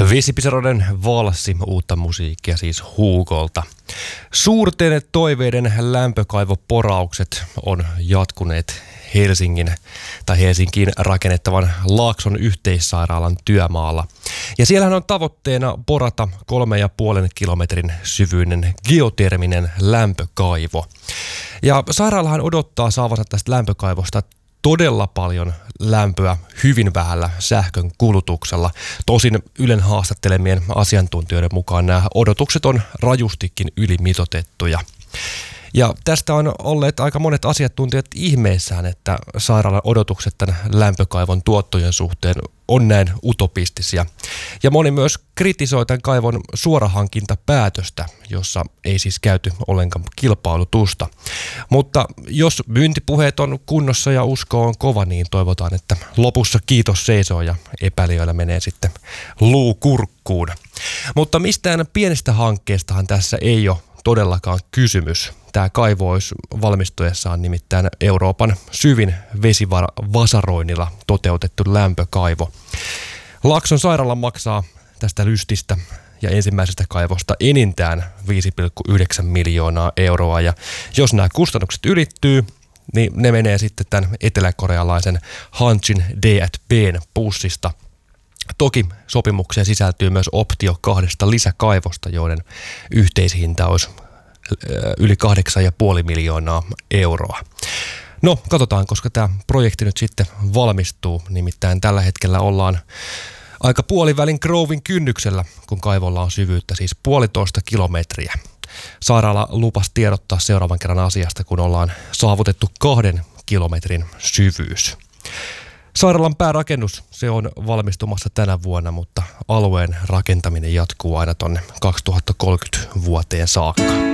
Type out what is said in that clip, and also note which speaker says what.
Speaker 1: Vesipisaroiden valssi, uutta musiikkia siis Hugolta. Suurten toiveiden lämpökaivoporaukset on jatkuneet Helsinkiin rakennettavan Laakson yhteissairaalan työmaalla. Ja siellähän on tavoitteena porata 3,5 kilometrin syvyinen geoterminen lämpökaivo. Ja sairaalahan odottaa saavansa tästä lämpökaivosta todella paljon lämpöä hyvin vähällä sähkön kulutuksella. Tosin Ylen haastattelemien asiantuntijoiden mukaan nämä odotukset on rajustikin ylimitoitettuja. Ja tästä on olleet aika monet asiantuntijat ihmeissään, että sairaalan odotukset tämän lämpökaivon tuottojen suhteen on näin utopistisia. Ja moni myös kritisoi tämän kaivon suorahankintapäätöstä, jossa ei siis käyty ollenkaan kilpailutusta. Mutta jos myyntipuheet on kunnossa ja usko on kova, niin toivotaan, että lopussa kiitos seisoo ja epäilijöillä menee sitten luu kurkkuun. Mutta mistään pienestä hankkeestahan tässä ei ole todellakaan kysymys. Tämä kaivo olisi valmistuessaan nimittäin Euroopan syvin vesivasaroinnilla toteutettu lämpökaivo. Laakson sairaala maksaa tästä lystistä ja ensimmäisestä kaivosta enintään 5,9 miljoonaa euroa. Ja jos nämä kustannukset ylittyy, niin ne menee sitten tämän eteläkorealaisen Hanshin D&B:n pussista. Toki sopimukseen sisältyy myös optio 2 lisäkaivosta, joiden yhteishinta olisi yli 8,5 miljoonaa euroa. No, katsotaan, koska tämä projekti nyt sitten valmistuu. Nimittäin tällä hetkellä ollaan aika puolivälin Groven kynnyksellä, kun kaivolla on syvyyttä siis 1,5 kilometriä. Sairaala lupasi tiedottaa seuraavan kerran asiasta, kun ollaan saavutettu 2 kilometrin syvyys. Sairaalan päärakennus, se on valmistumassa tänä vuonna, mutta alueen rakentaminen jatkuu aina tonne 2030 vuoteen saakka.